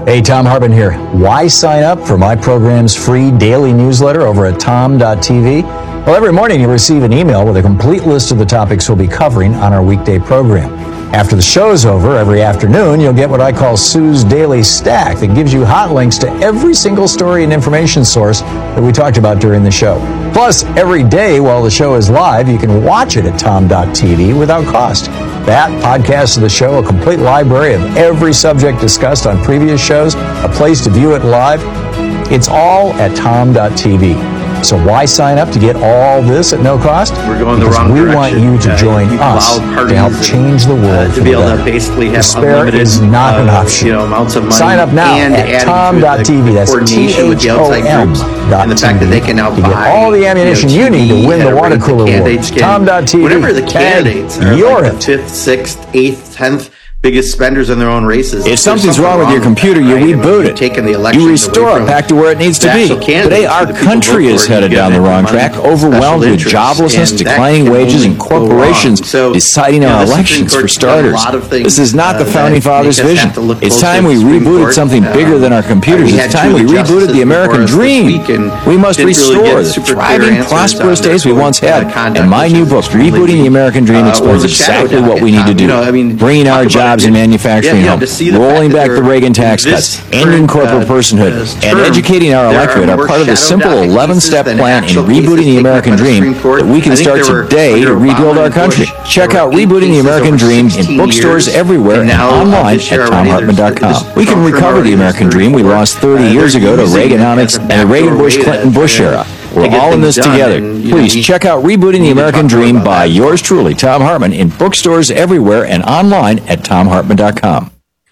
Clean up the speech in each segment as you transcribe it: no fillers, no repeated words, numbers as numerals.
Hey, Tom Hartman here. Why sign up for my program's free daily newsletter over at tom.tv? Well, every morning you receive an email with a complete list of the topics we'll be covering on our weekday program. After the show's over, every afternoon, you'll get what I call Sue's Daily Stack that gives you hot links to every single story and information source that we talked about during the show. Plus, every day while the show is live, you can watch it at tom.tv without cost. That, podcasts of the show, a complete library of every subject discussed on previous shows, a place to view it live, it's all at tom.tv. So why sign up to get all this at no cost? We're going the wrong direction. We want you to join us to help change the world to be able to basically have unlimited is not an option. Amounts of money. Sign up now at tom.tv. That's THOM.tv. And the fact that they can now buy all the ammunition you need to win the water cooler war. Tom.tv. Whatever the candidates are, you're like the 5th, 6th, 8th, 10th biggest spenders in their own races. If something's wrong with your computer, you reboot it. You restore it back to where it needs to be. Today, our country is headed down the wrong track, overwhelmed with joblessness, declining wages, and corporations deciding our elections for starters. This is not the Founding Fathers' vision. It's time we rebooted something bigger than our computers. It's time we rebooted the American dream. We must restore the thriving, prosperous days we once had. And my new book, Rebooting the American Dream, explains exactly what we need to do. Bringing our jobs in manufacturing home, rolling back the Reagan tax cuts, ending corporate personhood, and educating our electorate are part of the simple 11-step plan in rebooting the American dream that we can start today to rebuild our country. Check out Rebooting the American Dream in bookstores everywhere and online at TomHartman.com. We can recover the American dream we lost 30 years ago to Reaganomics and the Reagan-Bush-Clinton-Bush era. We're all in this together. Please check out Rebooting the American Dream by yours truly, Tom Hartman, in bookstores everywhere and online at TomHartman.com.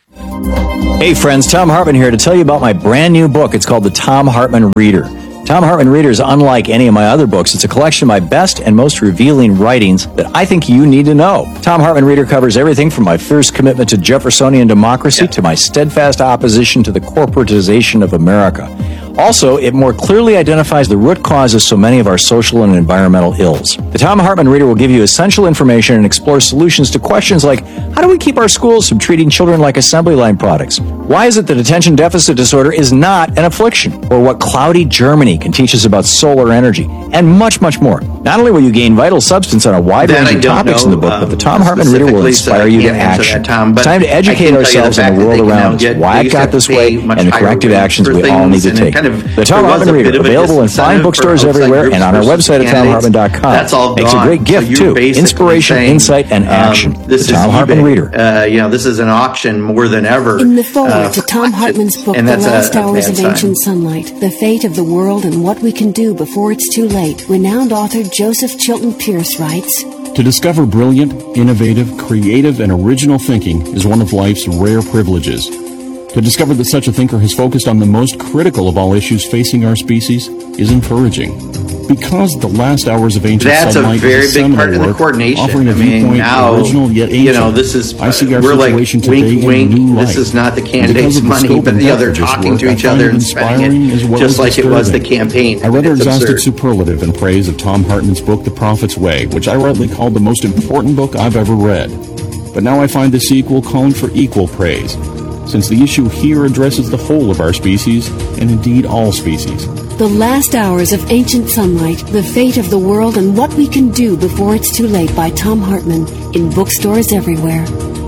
Hey friends, Tom Hartman here to tell you about my brand new book. It's called The Tom Hartman Reader. Tom Hartman Reader is unlike any of my other books. It's a collection of my best and most revealing writings that I think you need to know. Tom Hartman Reader covers everything from my fierce commitment to Jeffersonian democracy to my steadfast opposition to the corporatization of America. Also, it more clearly identifies the root causes of so many of our social and environmental ills. The Tom Hartman Reader will give you essential information and explore solutions to questions like, how do we keep our schools from treating children like assembly line products? Why is it that attention deficit disorder is not an affliction? Or what cloudy Germany can teach us about solar energy? And much, much more. Not only will you gain vital substance on a wide range of topics in the book, but the Tom Hartman Reader will inspire you to action. It's time to educate ourselves in the world around us, why it got this way, and the corrective actions we all need to take. The Tom Hartman Reader, available in fine bookstores everywhere and on our website at TomHartman.com. Makes a great gift, too. Inspiration, insight, and action. The Tom Hartman Reader. This is an auction more than ever. In the foreword to Tom Hartman's book, The Last Hours of Ancient Sunlight, The Fate of the World and What We Can Do Before It's Too Late, renowned author Joseph Chilton Pierce writes, To discover brilliant, innovative, creative, and original thinking is one of life's rare privileges. To discover that such a thinker has focused on the most critical of all issues facing our species is encouraging. Because The Last Hours of Ancient Sunlight is a seminal work, offering a viewpoint original yet ancient. This is, I see our we're situation like, today wink, wink, in new light. This is not the candidate's money, but the other talking to each other and spending it just like it was the campaign. I rather exhausted superlative in praise of Tom Hartman's book, The Prophet's Way, which I rightly called the most important book I've ever read. But now I find the sequel calling for equal praise, since the issue here addresses the whole of our species, and indeed all species. The Last Hours of Ancient Sunlight, The Fate of the World and What We Can Do Before It's Too Late by Tom Hartman, in bookstores everywhere.